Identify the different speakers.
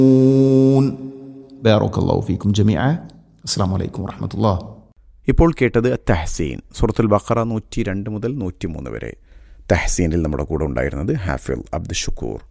Speaker 1: ബാറക്കല്ലാഹു ഫീക്കും ജമീഅ. അസ്സലാമു അലൈക്കും വറഹ്മത്തുള്ളാഹി.
Speaker 2: ഇപ്പോൾ കേട്ടത് തഹ്സീൻ, സൂറത്തുൽ ബഖറ 102 മുതൽ 103 വരെ. തഹ്സീനിൽ നമ്മുടെ കൂടെ ഉണ്ടായിരുന്നത് ഹാഫിൽ അബ്ദുൽ ഷുക്കൂർ.